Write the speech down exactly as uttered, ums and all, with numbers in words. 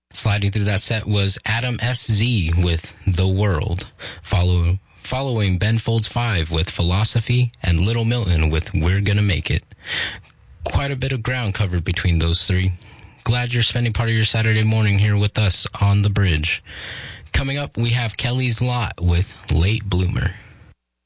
Sliding through that set was Adam S Z with The World, follow, following Ben Folds five with Philosophy, and Little Milton with We're Gonna Make It. Quite a bit of ground covered between those three. Glad you're spending part of your Saturday morning here with us on The Bridge. Coming up, we have Kelly's Lot with Late Bloomer.